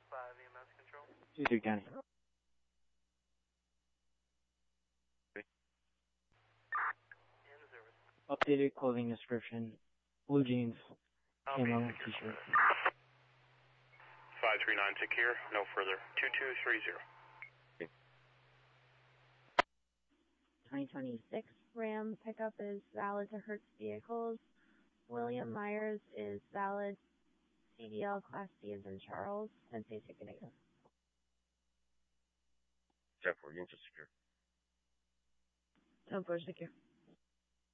2-3 County. Updated clothing description, blue jeans, camo t-shirt. 539 secure, no further. 2230. 2026 Ram pickup is valid to Hertz Vehicles. William Myers is valid CDL Class C as in Charles, and basic negative. 10-4 units secure. 10-4 secure.